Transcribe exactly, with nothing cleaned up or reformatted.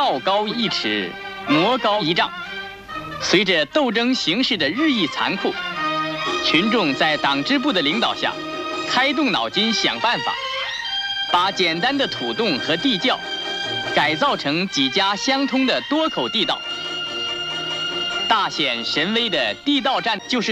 道高一尺，魔高一丈。随着斗争形势的日益残酷，群众在党支部的领导下，开动脑筋想办法，把简单的土洞和地窖改造成几家相通的多口地道。大显神威的地道战就是